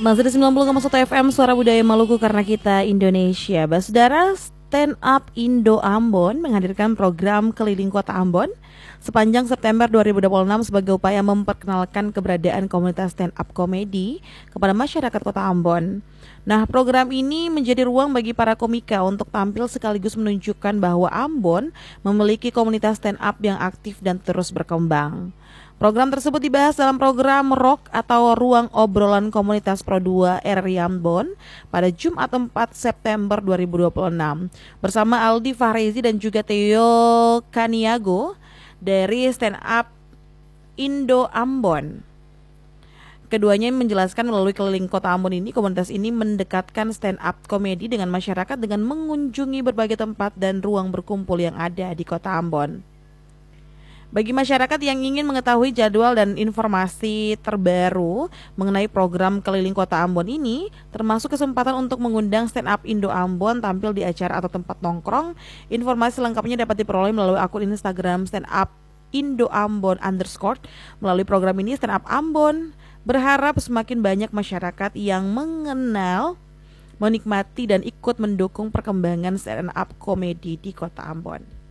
Masih di 90,1 FM Suara Budaya Maluku karena kita Indonesia. Saudara, Stand Up Indo Ambon menghadirkan program keliling kota Ambon sepanjang September 2026 sebagai upaya memperkenalkan keberadaan komunitas stand up komedi kepada masyarakat kota Ambon. Nah, program ini menjadi ruang bagi para komika untuk tampil sekaligus menunjukkan bahwa Ambon memiliki komunitas stand up yang aktif dan terus berkembang. Program tersebut dibahas dalam program ROK atau Ruang Obrolan Komunitas Pro 2 RRI Ambon pada Jumat 4 September 2026 bersama Aldi Fahrezi dan juga Theo Kaniago dari Stand Up Indo Ambon. Keduanya menjelaskan melalui keliling kota Ambon ini, komunitas ini mendekatkan stand up komedi dengan masyarakat dengan mengunjungi berbagai tempat dan ruang berkumpul yang ada di kota Ambon. Bagi masyarakat yang ingin mengetahui jadwal dan informasi terbaru mengenai program keliling kota Ambon ini, termasuk kesempatan untuk mengundang stand up Indo Ambon tampil di acara atau tempat nongkrong, informasi lengkapnya dapat diperoleh melalui akun Instagram stand up Indo Ambon _ melalui program ini. Stand up Ambon berharap semakin banyak masyarakat yang mengenal, menikmati dan ikut mendukung perkembangan stand up komedi di kota Ambon.